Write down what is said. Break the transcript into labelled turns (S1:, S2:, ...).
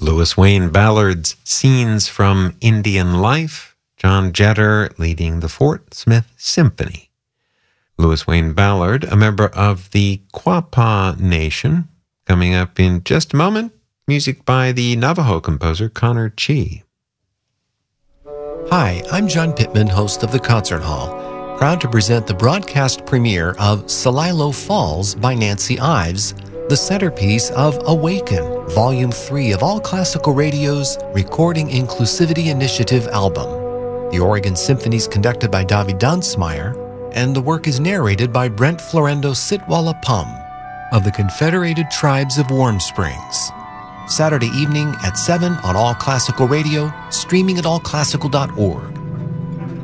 S1: Louis Wayne Ballard's Scenes from Indian Life, John Jetter leading the Fort Smith Symphony. Louis Wayne Ballard, a member of the Quapaw Nation. Coming up in just a moment, music by the Navajo composer Connor Chee.
S2: Hi, I'm John Pittman, host of The Concert Hall, proud to present the broadcast premiere of Celilo Falls by Nancy Ives, the centerpiece of Awaken, Volume 3 of All Classical Radio's Recording Inclusivity Initiative album. The Oregon Symphony is conducted by David Dunsmeyer, and the work is narrated by Brent Florendo Sitwalla Pum of the Confederated Tribes of Warm Springs. Saturday evening at 7 on All Classical Radio, streaming at allclassical.org.